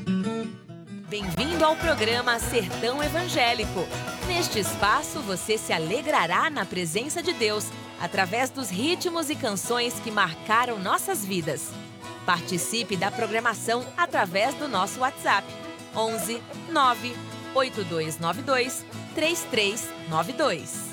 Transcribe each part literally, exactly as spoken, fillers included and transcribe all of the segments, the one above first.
Bem-vindo ao programa Sertão Evangélico. Neste espaço, você se alegrará na presença de Deus, através dos ritmos e canções que marcaram nossas vidas. Participe da programação através do nosso WhatsApp, onze nove oito dois nove dois três três nove dois.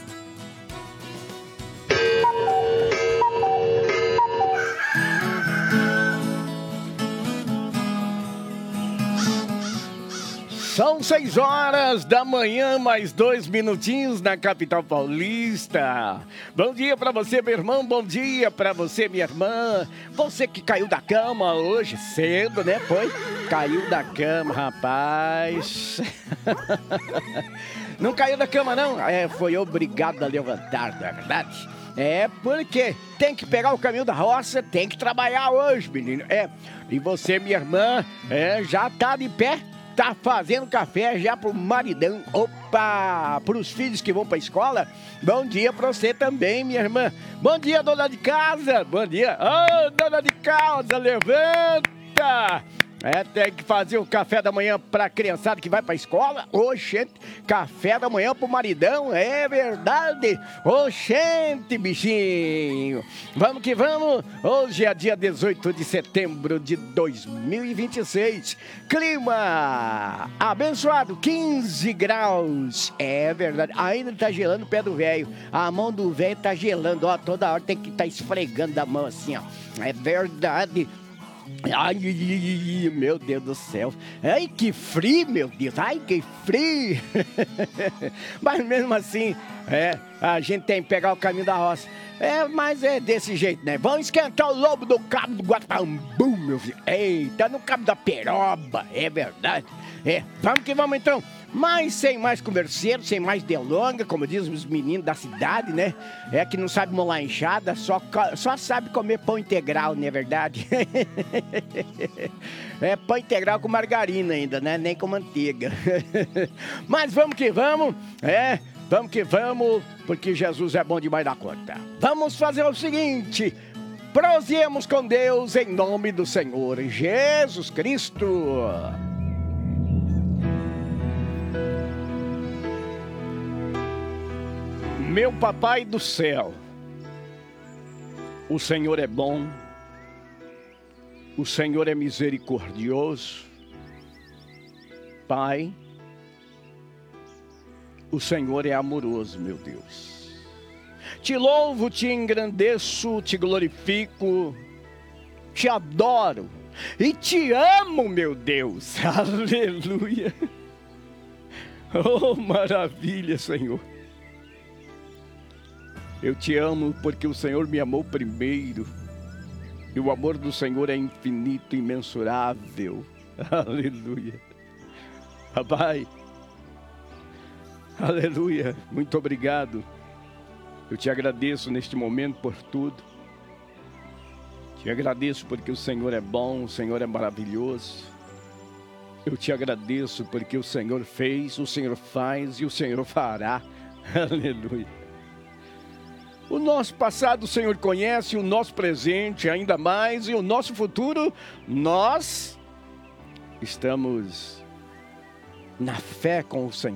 São seis horas da manhã, mais dois minutinhos na capital paulista. Bom dia para você, meu irmão, bom dia para você, minha irmã. Você que caiu da cama hoje cedo, né? Foi? Caiu da cama, rapaz. Não caiu da cama, não? É, foi obrigado a levantar, não é verdade? É, porque tem que pegar o caminho da roça, tem que trabalhar hoje, menino. É, e você, minha irmã, é, já tá de pé? Tá fazendo café já pro maridão, opa, pros filhos que vão pra escola? Bom dia pra você também, minha irmã. Bom dia, dona de casa, bom dia. Ô, oh, dona de casa, levanta! É, tem que fazer o café da manhã pra criançada que vai pra escola. Oxente, café da manhã pro maridão, é verdade. Oxente, bichinho. Vamos que vamos. Hoje é dia dezoito de setembro de dois mil e vinte e seis. Clima abençoado, quinze graus. É verdade, ainda tá gelando o pé do velho. A mão do velho tá gelando, ó. Toda hora tem que estar tá esfregando a mão assim, ó. É verdade. Ai, meu Deus do céu. Ai, que frio, meu Deus. Ai, que frio. Mas mesmo assim, é, a gente tem que pegar o caminho da roça. É, mas é desse jeito, né? Vamos esquentar o lobo do cabo do Guatambu, meu filho. Eita, no cabo da Peroba, é verdade. É, vamos que vamos então. Mas sem mais converseiro, sem mais delonga, como dizem os meninos da cidade, né? É que não sabe molar enxada, só, só sabe comer pão integral, não é verdade? É pão integral com margarina ainda, né? Nem com manteiga. Mas vamos que vamos, é, vamos que vamos, porque Jesus é bom demais da conta. Vamos fazer o seguinte, prosseguimos com Deus em nome do Senhor Jesus Cristo. Meu papai do céu, o Senhor é bom, o Senhor é misericordioso. Pai, o Senhor é amoroso, meu Deus. Te louvo, te engrandeço, te glorifico, te adoro e te amo, meu Deus. Aleluia. Oh, maravilha, Senhor. Eu te amo porque o Senhor me amou primeiro. E o amor do Senhor é infinito, imensurável. Aleluia. Papai, aleluia, muito obrigado. Eu te agradeço neste momento por tudo. Te agradeço porque o Senhor é bom, o Senhor é maravilhoso. Eu te agradeço porque o Senhor fez, o Senhor faz e o Senhor fará. Aleluia. O nosso passado o Senhor conhece, o nosso presente ainda mais, e o nosso futuro, nós estamos na fé com o Senhor.